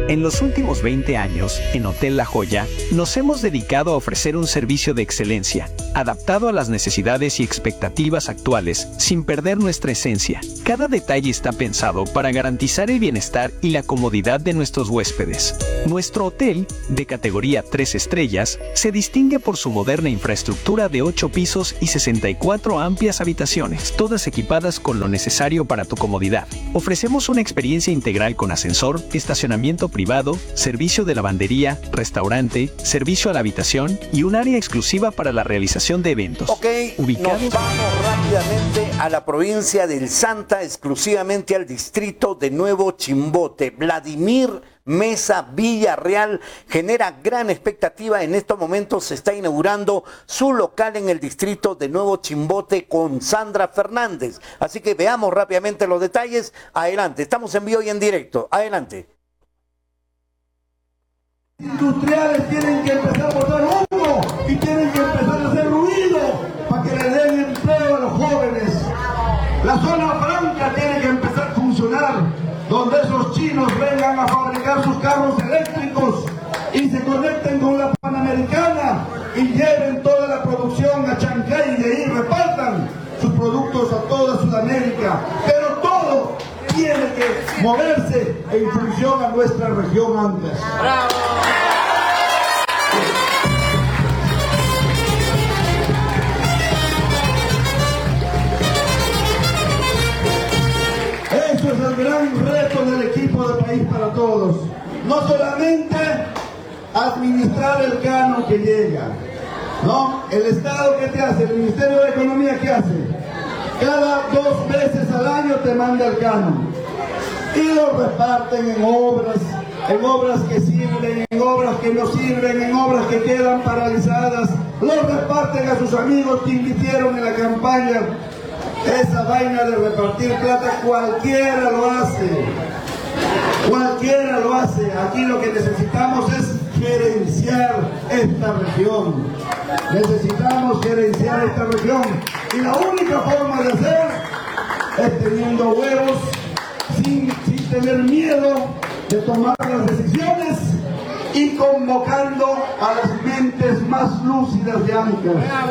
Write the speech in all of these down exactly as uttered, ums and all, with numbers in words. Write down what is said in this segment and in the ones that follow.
En los últimos veinte años, en Hotel La Joya, nos hemos dedicado a ofrecer un servicio de excelencia, adaptado a las necesidades y expectativas actuales, sin perder nuestra esencia. Cada detalle está pensado para garantizar el bienestar y la comodidad de nuestros huéspedes. Nuestro hotel, de categoría tres estrellas, se distingue por su moderna infraestructura de ocho pisos y sesenta y cuatro amplias habitaciones, todas equipadas con lo necesario para tu comodidad. Ofrecemos una experiencia integral con ascensor, estacionamiento privado, servicio de lavandería, restaurante, servicio a la habitación y un área exclusiva para la realización de eventos. Ok, ubicados... nos vamos rápidamente a la provincia del Santa, exclusivamente al distrito de Nuevo Chimbote. Vladimir Mesa Villarreal genera gran expectativa. En estos momentos se está inaugurando su local en el distrito de Nuevo Chimbote con Sandra Fernández. Así que veamos rápidamente los detalles. Adelante, estamos en vivo y en directo. Adelante. Industriales tienen que empezar a botar humo y tienen que empezar a hacer ruido para que le den empleo a los jóvenes. La zona franca tiene que empezar a funcionar, donde esos chinos vengan a fabricar sus carros eléctricos y se conecten con la Panamericana y lleven toda la producción a Chancay y de ahí repartan sus productos a toda Sudamérica. Pero todo tiene que moverse en función a nuestra región Andes. ¡Bravo! Eso es el gran reto del equipo de País para Todos. No solamente administrar el canon que llega, ¿no? El Estado, ¿qué te hace? El Ministerio de Economía, ¿qué hace? Cada dos veces al año te manda el canon y lo reparten en obras, en obras que sirven, en obras que no sirven, en obras que quedan paralizadas, lo reparten a sus amigos que invirtieron en la campaña. Esa vaina de repartir plata cualquiera lo hace, cualquiera lo hace. Aquí lo que necesitamos es gerenciar esta región. Necesitamos gerenciar esta región. Y la única forma de hacer es teniendo huevos, sin, sin tener miedo de tomar las decisiones y convocando a las mentes más lúcidas de Ancash.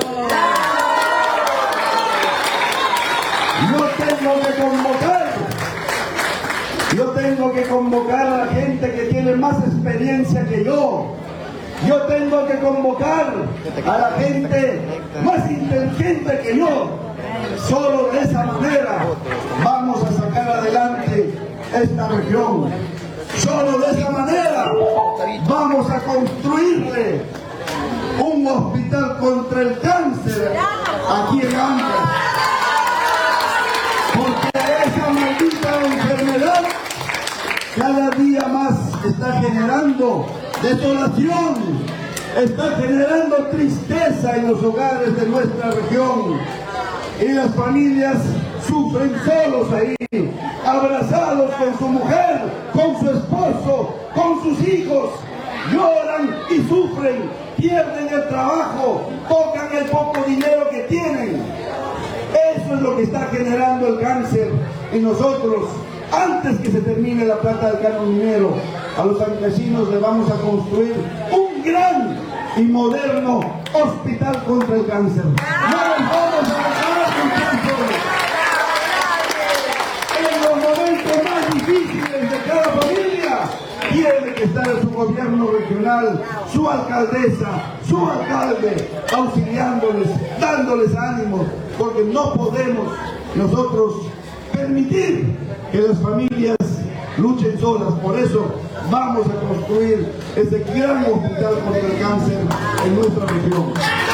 Yo tengo que convocar, yo tengo que convocar a la gente que tiene más experiencia que yo. Yo tengo que convocar a la gente más inteligente que yo. Solo de esa manera vamos a sacar adelante esta región. Solo de esa manera vamos a construirle un hospital contra el cáncer aquí en Ancash. Porque esa maldita enfermedad cada día más está generando desolación, está generando tristeza en los hogares de nuestra región. Y las familias sufren solos ahí, abrazados con su mujer, con su esposo, con sus hijos. Lloran y sufren, pierden el trabajo, tocan el poco dinero que tienen. Eso es lo que está generando el cáncer en nosotros. Antes que se termine la plata del canon minero, a los campesinos le vamos a construir un gran y moderno hospital contra el cáncer. No nos vamos a acabar con cáncer. En los momentos más difíciles de cada familia, tiene que estar su gobierno regional, su alcaldesa, su alcalde, auxiliándoles, dándoles ánimos, porque no podemos nosotros permitir que las familias luchen solas. Por eso vamos a construir ese gran hospital contra el cáncer en nuestra región.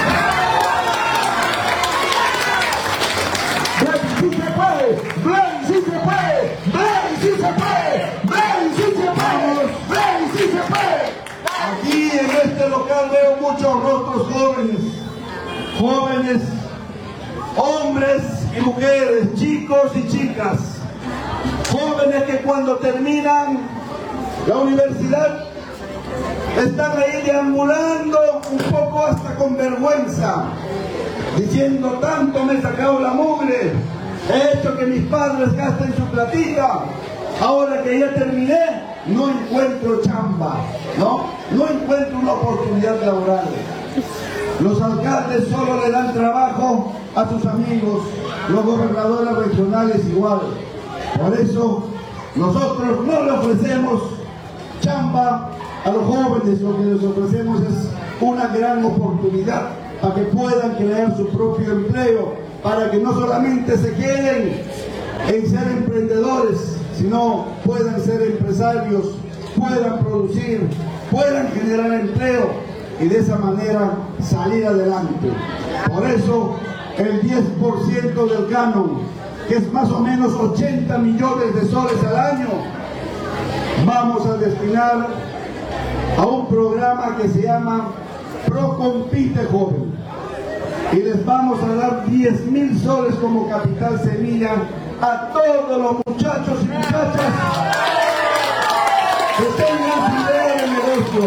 ¡Sí se puede! ¡Ven, sí se puede! ¡Ven, sí se puede! ¡Ven, sí se puede! ¡Ven, sí se puede! Aquí en este local veo muchos rostros jóvenes, jóvenes, hombres y mujeres, chicos y chicas, jóvenes que cuando terminan la universidad están ahí deambulando un poco hasta con vergüenza, diciendo: tanto me he sacado la mugre, he hecho que mis padres gasten su platita, ahora que ya terminé no encuentro chamba. chamba, ¿no? No encuentra una oportunidad laboral. Los alcaldes solo le dan trabajo a sus amigos, los gobernadores regionales igual. Por eso nosotros no le ofrecemos chamba a los jóvenes, lo que les ofrecemos es una gran oportunidad para que puedan crear su propio empleo, para que no solamente se queden en ser emprendedores, sino puedan ser empresarios, puedan producir, puedan generar empleo y de esa manera salir adelante. Por eso el diez por ciento del canon, que es más o menos ochenta millones de soles al año, vamos a destinar a un programa que se llama Procompite Joven. Y les vamos a dar diez mil soles como capital semilla a todos los muchachos y muchachas que tengan su idea de negocio.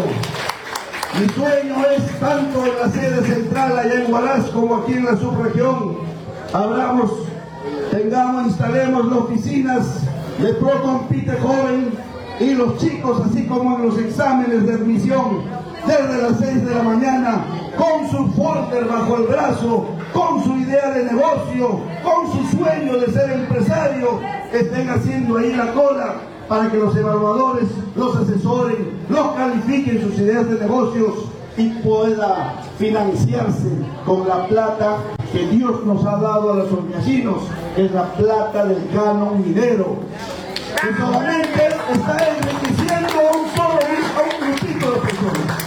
Mi sueño es, tanto en la sede central allá en Huaraz como aquí en la subregión, abramos, tengamos, instalemos las oficinas de Procompite Joven y los chicos, así como en los exámenes de admisión, desde las seis de la mañana, con su folder bajo el brazo, con su idea de negocio, con su sueño de ser empresario, estén haciendo ahí la cola para que los evaluadores los asesoren, los califiquen sus ideas de negocios y pueda financiarse con la plata que Dios nos ha dado a los orcasinos, que es la plata del canon minero. Y solamente está enriqueciendo a un solo a un grupito de personas.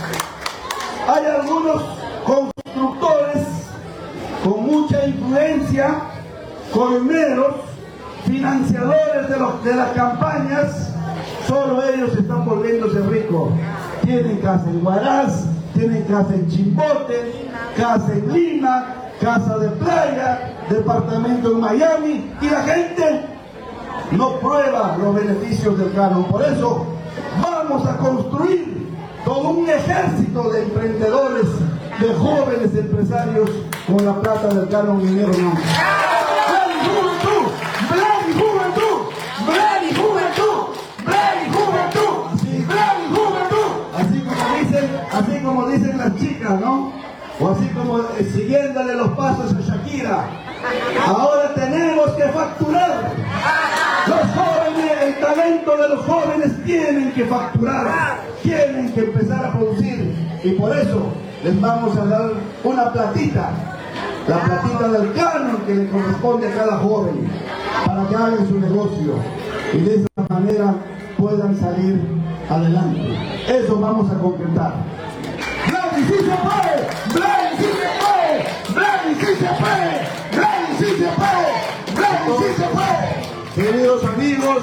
Hay algunos constructores con mucha influencia, colmeros, financiadores de, los, de las campañas, solo ellos están volviéndose ricos. Tienen casa en Huaraz, tienen casa en Chimbote, casa en Lima, casa de playa, departamento en Miami, y la gente no prueba los beneficios del canon. Por eso vamos a construir todo un ejército de emprendedores, de jóvenes empresarios con la plata del canon minero. No. ¡Bravo juventud! ¡Bravo juventud! ¡Bravo juventud! ¡Bravo juventud! Así, ¡bravo juventud! Así como dicen, así como dicen las chicas, ¿no? O así como eh, siguiéndole los pasos a Shakira. Ahora tenemos que facturar. Los jóvenes, el talento de los jóvenes tienen que facturar, tienen que empezar a producir, y por eso les vamos a dar una platita, la platita del canon que le corresponde a cada joven, para que hagan su negocio y de esa manera puedan salir adelante. Eso vamos a concretar. ¡Bravo, sí se puede! ¡Bravo, sí se puede! ¡Bravo, sí se puede! ¡Bravo, sí se puede! ¡Bravo, sí se puede! Queridos amigos,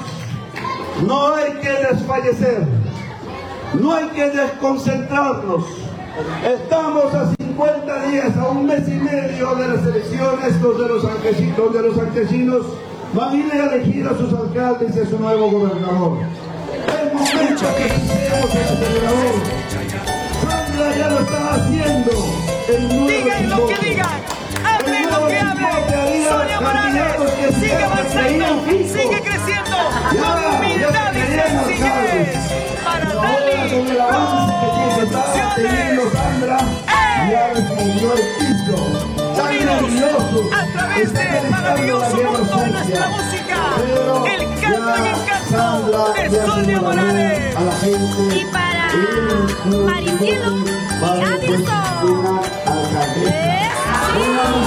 no hay que desfallecer, no hay que desconcentrarnos. Estamos a cincuenta días, a un mes y medio de las elecciones donde los anquecinos, donde los anquecinos van a ir a elegir a sus alcaldes y a su nuevo gobernador. Es momento que pisemos el acelerador. Sandra ya lo está haciendo. El nuevo Digan lo que digan, hablen lo que hablen. Sonia Morales sigue avanzando, sigue creciendo con humildad y sencillez para darle soluciones. Unidos a través del maravilloso mundo de nuestra música, el canto y encanto de Sonia Morales. Y para Maricielo y Anderson.